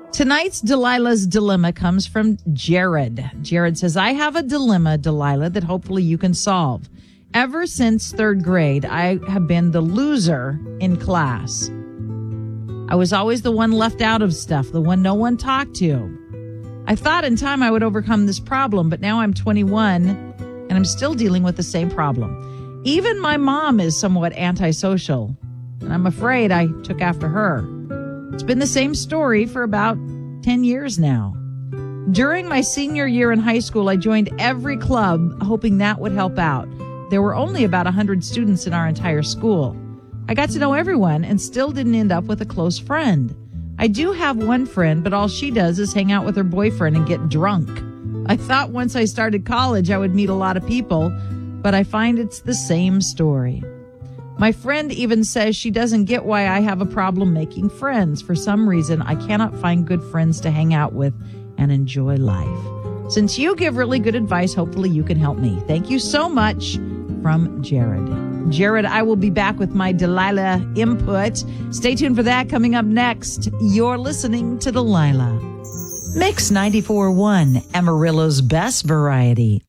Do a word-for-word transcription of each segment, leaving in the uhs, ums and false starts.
Tonight's Delilah's Dilemma comes from Jared. Jared says, I have a dilemma, Delilah, that hopefully you can solve. Ever since third grade, I have been the loser in class. I was always the one left out of stuff, the one no one talked to. I thought in time I would overcome this problem, but now I'm twenty-one and I'm still dealing with the same problem. Even my mom is somewhat antisocial, and I'm afraid I took after her. It's been the same story for about ten years now. During my senior year in high school, I joined every club, hoping that would help out. There were only about one hundred students in our entire school. I got to know everyone and still didn't end up with a close friend. I do have one friend, but all she does is hang out with her boyfriend and get drunk. I thought once I started college, I would meet a lot of people, but I find it's the same story. My friend even says she doesn't get why I have a problem making friends. For some reason, I cannot find good friends to hang out with and enjoy life. Since you give really good advice, hopefully you can help me. Thank you so much. From Jared. Jared, I will be back with my Delilah input. Stay tuned for that coming up next. You're listening to Delilah. Mix ninety-four point one, Amarillo's best variety.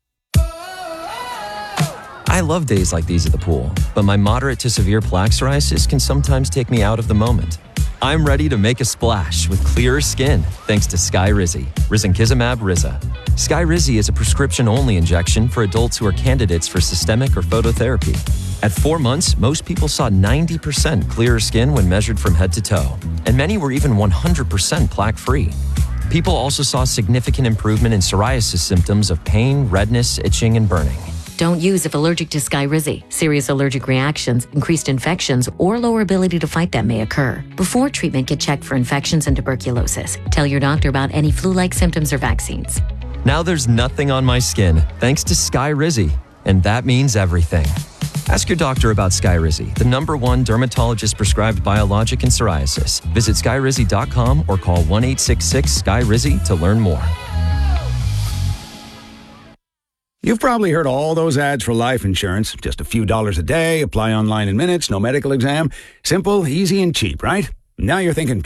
I love days like these at the pool, but my moderate to severe plaque psoriasis can sometimes take me out of the moment. I'm ready to make a splash with clearer skin thanks to Skyrizi, Risankizumab Riza. Skyrizi is a prescription-only injection for adults who are candidates for systemic or phototherapy. At four months, most people saw ninety percent clearer skin when measured from head to toe, and many were even one hundred percent plaque-free. People also saw significant improvement in psoriasis symptoms of pain, redness, itching, and burning. Don't use if allergic to Skyrizi. Serious allergic reactions, increased infections, or lower ability to fight them may occur. Before treatment, get checked for infections and tuberculosis. Tell your doctor about any flu-like symptoms or vaccines. Now there's nothing on my skin thanks to Skyrizi, and that means everything. Ask your doctor about Skyrizi, the number one dermatologist-prescribed biologic in psoriasis. Visit skyrizi dot com or call one eight six six Sky Rizi to learn more. You've probably heard all those ads for life insurance. Just a few dollars a day, apply online in minutes, no medical exam. Simple, easy, and cheap, right? Now you're thinking,